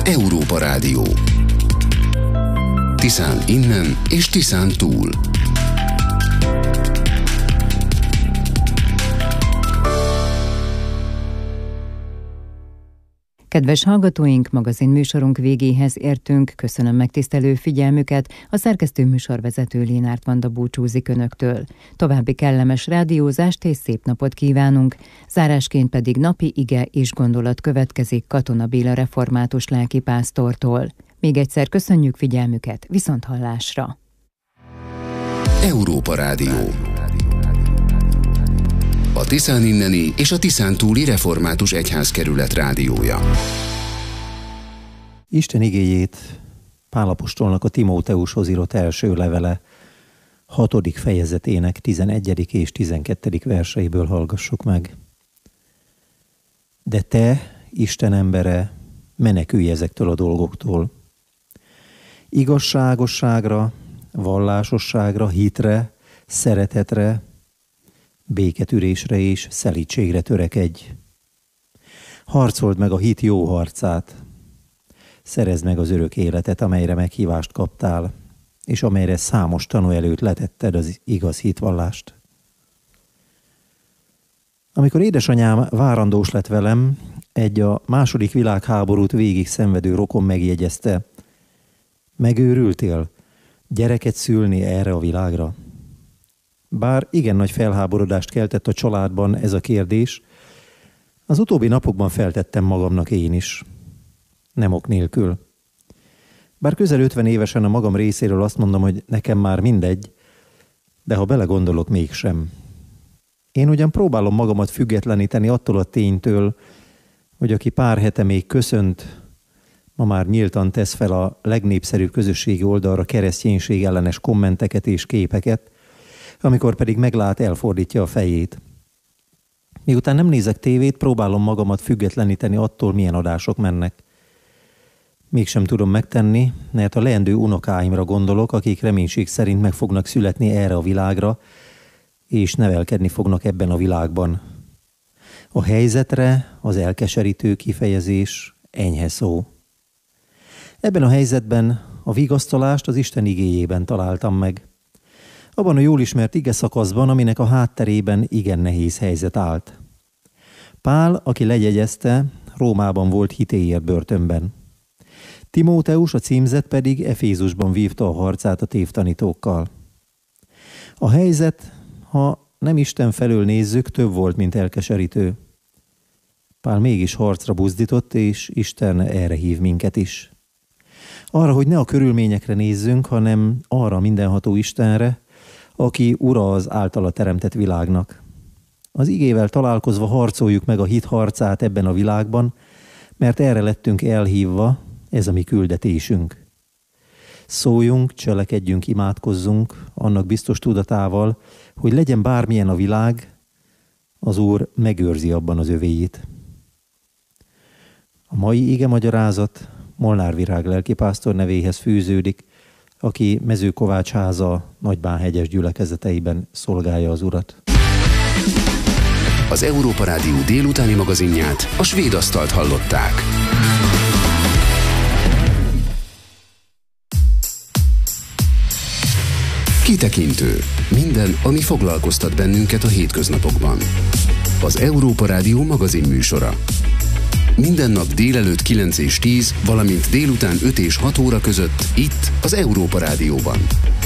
Európa Rádió. Tiszán innen és Tiszán túl. Kedves hallgatóink, magazinműsorunk végéhez értünk. Köszönöm megtisztelő figyelmüket. A szerkesztő műsorvezető Lénárt Vanda búcsúzik önöktől. További kellemes rádiózást és szép napot kívánunk. Zárásként pedig napi ige és gondolat következik Katona Béla református lelkipásztortól. Még egyszer köszönjük figyelmüket, viszonthallásra. Európa Rádió. A Tiszán inneni és a Tiszán túli református egyházkerület rádiója. Isten igéjét Pál apostolnak a Timóteushoz írott első levele 6. fejezetének 11. és 12. verseiből hallgassuk meg. De te, Isten embere, menekülj ezektől a dolgoktól. Igazságosságra, vallásosságra, hitre, szeretetre, béketűrésre és szelídségre törekedj. Harcold meg a hit jó harcát. Szerezd meg az örök életet, amelyre meghívást kaptál, és amelyre számos tanú előtt letetted az igaz hitvallást. Amikor édesanyám várandós lett velem, egy a II. Világháborút végig szenvedő rokon megjegyezte: megőrültél gyereket szülni erre a világra? Bár igen nagy felháborodást keltett a családban ez a kérdés, az utóbbi napokban feltettem magamnak én is. Nem ok nélkül. Bár közel 50 évesen a magam részéről azt mondom, hogy nekem már mindegy, de ha belegondolok, mégsem. Én ugyan próbálom magamat függetleníteni attól a ténytől, hogy aki pár hete még köszönt, ma már nyíltan tesz fel a legnépszerűbb közösségi oldalra kereszténység ellenes kommenteket és képeket, amikor pedig meglát, elfordítja a fejét. Miután nem nézek tévét, próbálom magamat függetleníteni attól, milyen adások mennek. Mégsem tudom megtenni, mert a leendő unokáimra gondolok, akik reménység szerint meg fognak születni erre a világra, és nevelkedni fognak ebben a világban. A helyzetre az elkeserítő kifejezés enyhe szó. Ebben a helyzetben a vigasztalást az Isten igéjében találtam meg. Abban a jól ismert ige szakaszban, aminek a hátterében igen nehéz helyzet állt. Pál, aki lejegyezte, Rómában volt hitéért börtönben. Timóteus, a címzett pedig Efézusban vívta a harcát a tévtanítókkal. A helyzet, ha nem Isten felől nézzük, több volt, mint elkeserítő. Pál mégis harcra buzdított, és Isten erre hív minket is. Arra, hogy ne a körülményekre nézzünk, hanem arra mindenható Istenre, aki ura az általa teremtett világnak. Az igével találkozva harcoljuk meg a hit harcát ebben a világban, mert erre lettünk elhívva, ez a mi küldetésünk. Szóljunk, cselekedjünk, imádkozzunk, annak biztos tudatával, hogy legyen bármilyen a világ, az Úr megőrzi abban az övéit. A mai ige magyarázat Molnár Virág lelkipásztor nevéhez fűződik, aki Mezőkovácsháza Nagybánhegyes gyülekezeteiben szolgálja az Urat. Az Európa Rádió délutáni magazinját, a Svéd asztalt hallották. Kitekintő. Minden, ami foglalkoztat bennünket a hétköznapokban. Az Európa Rádió magazinműsora. Minden nap délelőtt 9 és 10, valamint délután 5 és 6 óra között itt az Európa Rádióban.